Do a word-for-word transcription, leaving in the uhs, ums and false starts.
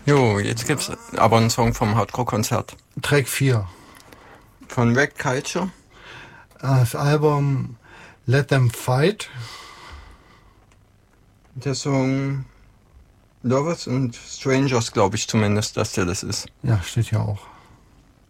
Jo, jetzt gibt's aber einen Song vom Hardcore-Konzert. Track vier. Von Rack Culture. Das Album Let Them Fight. Der Song Lovers and Strangers, glaube ich zumindest, dass der das ist. Ja, steht ja auch.